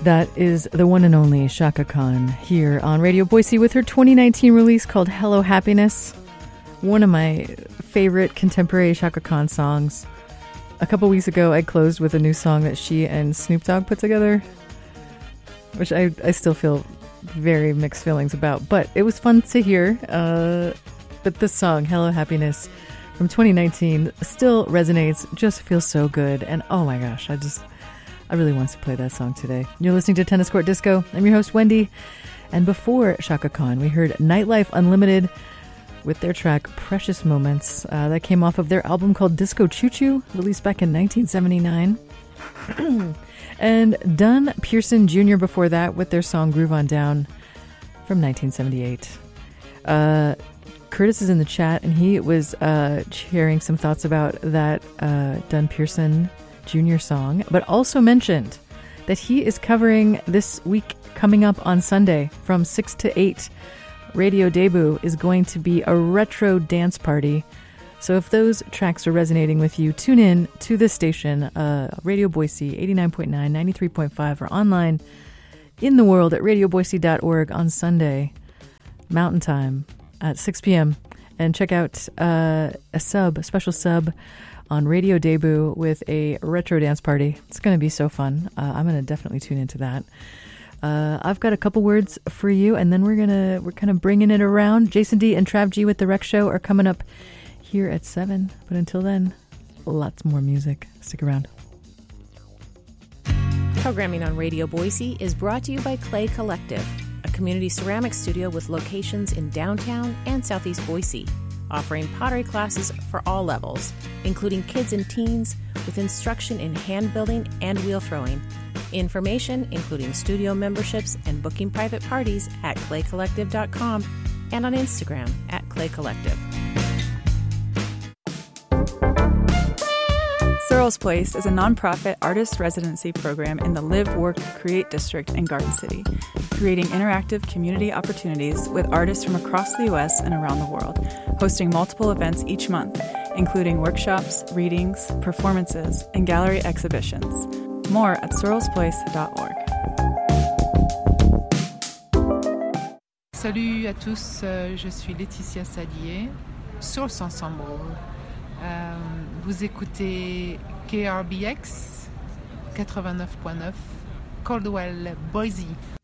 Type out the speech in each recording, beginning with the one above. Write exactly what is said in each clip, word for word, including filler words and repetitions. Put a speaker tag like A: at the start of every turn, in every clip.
A: That is the one and only Chaka Khan here on Radio Boise with her twenty nineteen release called Hello Happiness. One of my favorite contemporary Chaka Khan songs. A couple weeks ago, I closed with a new song that she and Snoop Dogg put together, which I, I still feel very mixed feelings about, but it was fun to hear. Uh, but this song, Hello Happiness, from twenty nineteen, still resonates, just feels so good. And oh my gosh, I just, I really want to play that song today. You're listening to Tennis Court Disco. I'm your host, Wendy. And before Chaka Khan, we heard Nightlife Unlimited with their track Precious Moments. Uh, that came off of their album called Disco Choo Choo, released back in nineteen seventy-nine. And Dunn Pearson Junior before that with their song Groove On Down from nineteen seventy-eight. Uh, Curtis is in the chat, and he was uh, sharing some thoughts about that uh, Dunn Pearson Junior song, but also mentioned that he is covering this week coming up on Sunday from six to eight. Radio Debut is going to be a retro dance party. So if those tracks are resonating with you, tune in to this station, uh, Radio Boise, eighty-nine point nine, ninety-three point five, or online in the world at radio boise dot org on Sunday, Mountain Time, at six p.m. And check out uh, a sub, a special sub on Radio Debut with a retro dance party. It's going to be so fun. Uh, I'm going to definitely tune into that. Uh, I've got a couple words for you, and then we're gonna we're kind of bringing it around. Jason D and Trav G with the Rec Show are coming up here at seven. But until then, lots more music. Stick around.
B: Programming on Radio Boise is brought to you by Clay Collective, a community ceramics studio with locations in downtown and southeast Boise, offering pottery classes for all levels, including kids and teens, with instruction in hand building and wheel throwing. Information, including studio memberships and booking private parties, at clay collective dot com and on Instagram at Clay Collective.
C: Searles Place is a nonprofit artist residency program in the Live, Work, Create district in Garden City, creating interactive community opportunities with artists from across the U S and around the world, hosting multiple events each month, including workshops, readings, performances, and gallery exhibitions. More at searles place dot org.
D: Salut à tous, je suis Laetitia Sadier, Source Ensemble. Euh, vous écoutez K R B X quatre-vingt-neuf point neuf, Caldwell, Boise.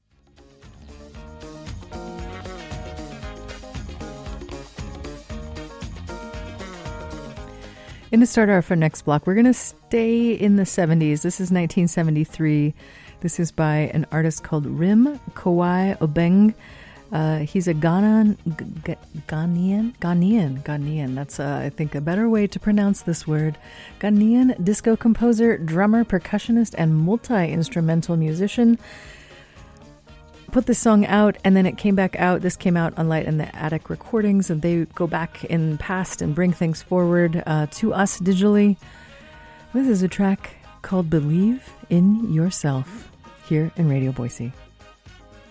A: In to start our next block, we're going to stay in the seventies. This is nineteen seventy-three. This is by an artist called Rim Kawai Obeng. Uh, he's a Ghanaian, G- Ghanaian, Ghanaian, Ghanaian. That's, uh, I think, a better way to pronounce this word. Ghanaian disco composer, drummer, percussionist, and multi-instrumental musician. Put this song out, and then it came back out. This came out on Light in the Attic Recordings, and they go back in past and bring things forward uh, to us digitally. This is a track called Believe in Yourself here in Radio Boise.